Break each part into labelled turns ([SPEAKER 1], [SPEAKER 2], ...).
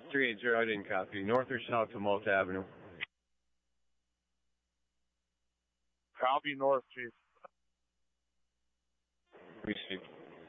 [SPEAKER 1] 380, I didn't copy. North or south to Malta Avenue?
[SPEAKER 2] Copy north, Chief.
[SPEAKER 1] Received.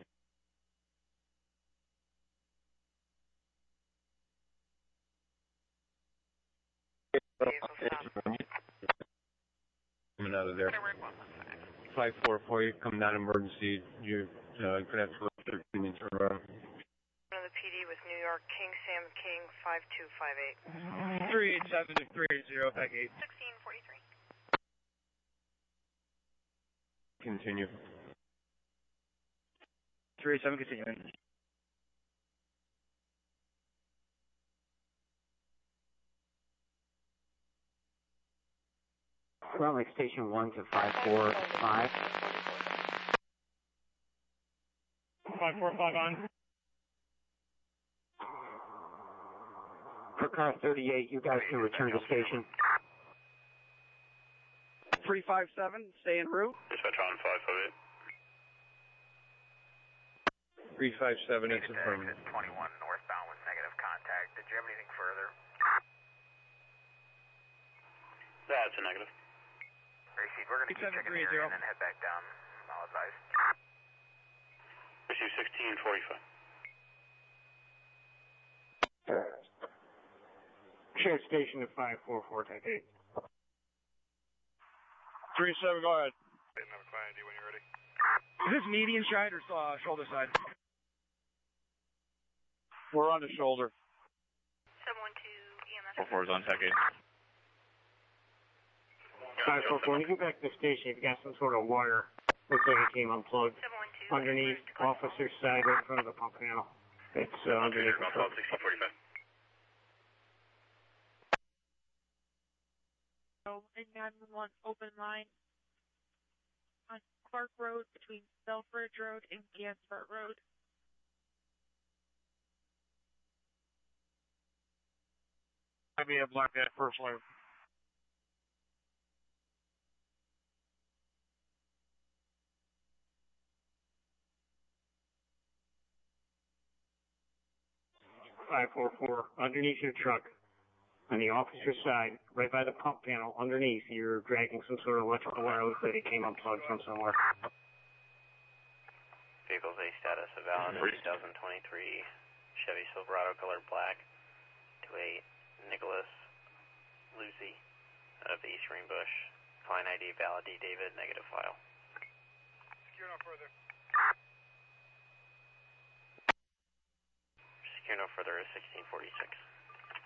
[SPEAKER 1] Coming out of there. 544, you come down emergency. You're going to have to go 13 and turn around.
[SPEAKER 3] One of the PD with New York, King Sam King, 5258.
[SPEAKER 2] 387 to 380, back 8.
[SPEAKER 3] 1643.
[SPEAKER 1] Continue.
[SPEAKER 2] 387, continuing.
[SPEAKER 4] Ground Lake Station 1 to 545.
[SPEAKER 2] 545 on.
[SPEAKER 4] For car 38, you guys can return to station.
[SPEAKER 2] 357, stay en route.
[SPEAKER 5] Dispatch on 558.
[SPEAKER 1] 357, it's affirmative.
[SPEAKER 3] 21 northbound with negative contact. Did you have anything further?
[SPEAKER 5] That's a negative.
[SPEAKER 3] Receive, we're going to keep checking the area and then head back down. I'll advise.
[SPEAKER 5] Receive 1645.
[SPEAKER 4] Share station at 544, take 8.
[SPEAKER 2] 37, go ahead.
[SPEAKER 5] Have a client ID when you're ready.
[SPEAKER 2] Is this median side or shoulder side?
[SPEAKER 1] We're on the shoulder.
[SPEAKER 3] 712 EMS.
[SPEAKER 5] 44 is on tech 8.
[SPEAKER 4] 544, when you get back to the station, you've got some sort of wire. Looks like it came unplugged.
[SPEAKER 3] 712.
[SPEAKER 4] Underneath, officer's side, right in front of the pump panel. It's underneath the truck.
[SPEAKER 5] 1645.
[SPEAKER 6] In 911 open line on Clark Road between Selfridge Road and Gansport Road.
[SPEAKER 2] I may have blocked that first line.
[SPEAKER 4] .544, underneath your truck, on the officer's side, right by the pump panel, underneath, you're dragging some sort of electrical wire. Looks like it came unplugged from somewhere.
[SPEAKER 3] Vehicle's A status of valid 2023 Chevy Silverado color black to a Nicholas Lucy out of the East Greenbush. Client ID valid D David, negative file.
[SPEAKER 5] Secure no further.
[SPEAKER 3] Secure no further is 1646.